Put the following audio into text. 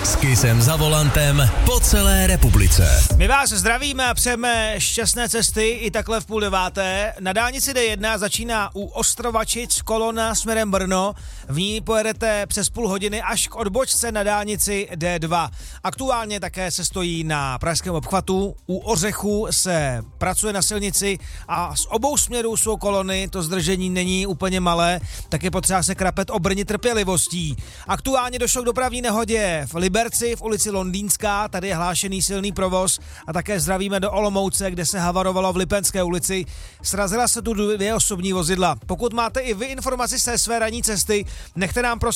S Kissem za volantem po celé republice. My vás zdravíme a přejeme šťastné cesty i takhle v 8:30. Na dálnici D1 začíná u Ostrovačic kolona směrem Brno. V ní pojedete přes půl hodiny až k odbočce na dálnici D2. Aktuálně také se stojí na pražském obchvatu. U Ořechu se pracuje na silnici a z obou směrů jsou kolony, to zdržení není úplně malé, tak je potřeba se krapet o Brně trpělivostí. Aktuálně došlo k dopravní nehodě v Liberci v ulici Londýnská, tady je hlášený silný provoz a také zdravíme do Olomouce, kde se havarovalo v Lipenské ulici. Srazila se tu 2 osobní vozidla. Pokud máte i vy informaci z té své ranní cesty, nechte nám prosím